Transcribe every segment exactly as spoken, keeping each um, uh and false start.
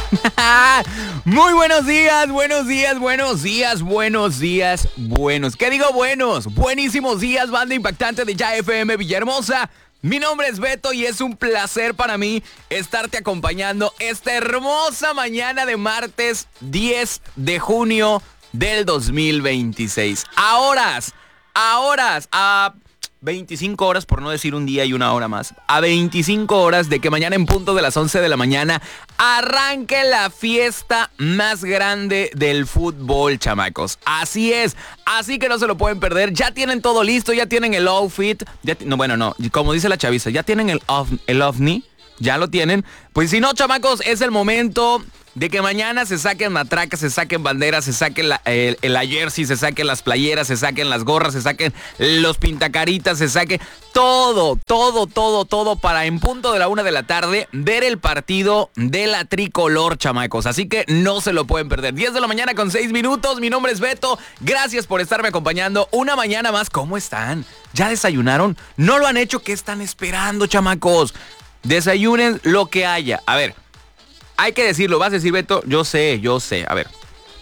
Muy buenos días, buenos días, buenos días, buenos días, buenos. ¿Qué digo buenos? Buenísimos días, banda impactante de Ya F M Villahermosa. Mi nombre es Beto y es un placer para mí estarte acompañando esta hermosa mañana de martes diez de junio del dos mil veintiséis. A horas, a horas, a veinticinco horas, por no decir un día y una hora más, a veinticinco horas de que mañana en punto de las once de la mañana arranque la fiesta más grande del fútbol, chamacos. Así es, así que no se lo pueden perder. Ya tienen todo listo, ya tienen el outfit, ya t- no, bueno, no, como dice la chaviza, ya tienen el, ov- el ovni, ya lo tienen. Pues si no, chamacos, es el momento de que mañana se saquen matracas, se saquen banderas, se saquen la, el, la jersey, se saquen las playeras, se saquen las gorras, se saquen los pintacaritas, se saquen todo, todo, todo, todo para en punto de la una de la tarde ver el partido de la tricolor, chamacos. Así que no se lo pueden perder. diez de la mañana con seis minutos. Mi nombre es Beto. Gracias por estarme acompañando una mañana más. ¿Cómo están? ¿Ya desayunaron? ¿No lo han hecho? ¿Qué están esperando, chamacos? Desayunen lo que haya. A ver. Hay que decirlo, vas a decir, Beto, yo sé, yo sé. A ver,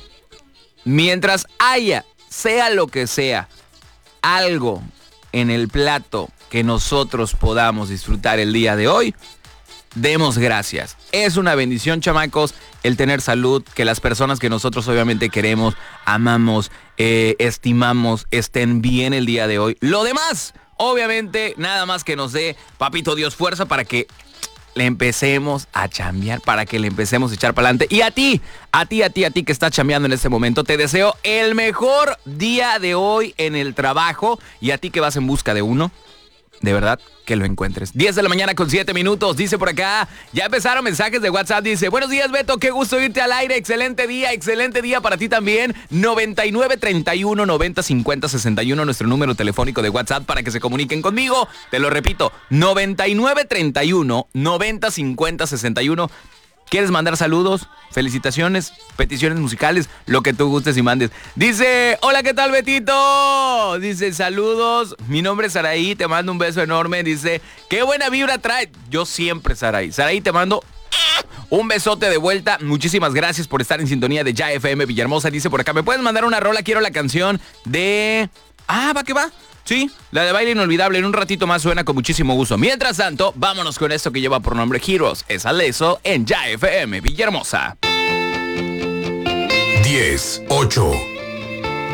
mientras haya, sea lo que sea, algo en el plato que nosotros podamos disfrutar el día de hoy, demos gracias. Es una bendición, chamacos, el tener salud, que las personas que nosotros obviamente queremos, amamos, eh, estimamos, estén bien el día de hoy. Lo demás, obviamente, nada más que nos dé, papito Dios, fuerza para que le empecemos a chambear, para que le empecemos a echar para adelante. Y a ti, a ti, a ti, a ti que estás chambeando en este momento, te deseo el mejor día de hoy en el trabajo. Y a ti que vas en busca de uno, de verdad, que lo encuentres. diez de la mañana con siete minutos, dice por acá. Ya empezaron mensajes de WhatsApp, dice: buenos días, Beto, qué gusto irte al aire, excelente día, excelente día para ti también. noventa y nueve, treinta y uno, noventa, cincuenta, sesenta y uno, nuestro número telefónico de WhatsApp para que se comuniquen conmigo. Te lo repito, noventa y nueve, treinta y uno, noventa, cincuenta, sesenta y uno. ¿Quieres mandar saludos, felicitaciones, peticiones musicales? Lo que tú gustes y mandes. Dice: hola, ¿qué tal, Betito? Dice: saludos, mi nombre es Saraí, te mando un beso enorme. Dice: qué buena vibra trae. Yo siempre, Saraí. Saraí, te mando un besote de vuelta. Muchísimas gracias por estar en sintonía de Ya F M Villahermosa. Dice por acá: ¿me puedes mandar una rola? Quiero la canción de... Ah, va que va. Sí, la de Baile Inolvidable en un ratito más suena con muchísimo gusto. Mientras tanto, vámonos con esto que lleva por nombre Heroes. Es Aleso en Ya F M Villahermosa. diez, ocho,